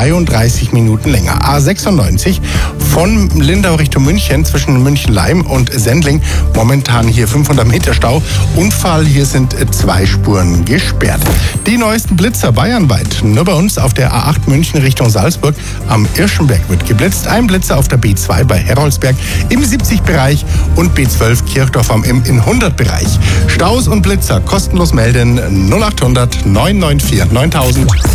32 Minuten länger. A96 von Lindau Richtung München zwischen München-Leim und Sendling. Momentan hier 500 Meter Stau. Unfall, hier sind 2 Spuren gesperrt. Die neuesten Blitzer bayernweit. Nur bei uns auf der A8 München Richtung Salzburg am Irschenberg wird geblitzt. Ein Blitzer auf der B2 bei Heroldsberg im 70-Bereich und B12 Kirchdorf am Inn im 100-Bereich. Staus und Blitzer kostenlos melden 0800 994 9000.